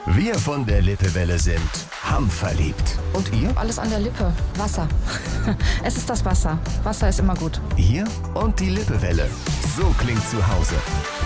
Wir von der Lippewelle sind hamverliebt. Und ihr? Alles an der Lippe. Wasser. Es ist das Wasser. Wasser ist immer gut. Hier und die Lippewelle. So klingt zu Hause.